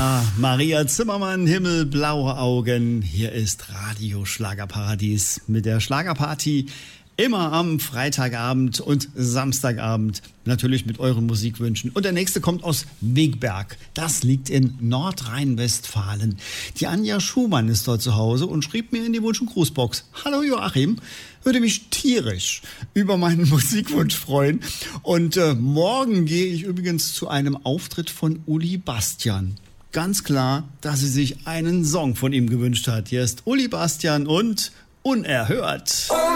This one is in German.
Ja, Maria Zimmermann, Himmelblaue Augen. Hier ist Radio Schlagerparadies mit der Schlagerparty. Immer am Freitagabend und Samstagabend. Natürlich mit euren Musikwünschen. Und der nächste kommt aus Wegberg. Das liegt in Nordrhein-Westfalen. Die Anja Schumann ist dort zu Hause und schrieb mir in die Wunsch- und Grußbox: Hallo Joachim, würde mich tierisch über meinen Musikwunsch freuen. Und morgen gehe ich übrigens zu einem Auftritt von Uli Bastian. Ganz klar, dass sie sich einen Song von ihm gewünscht hat. Hier ist Uli Bastian und Unerhört.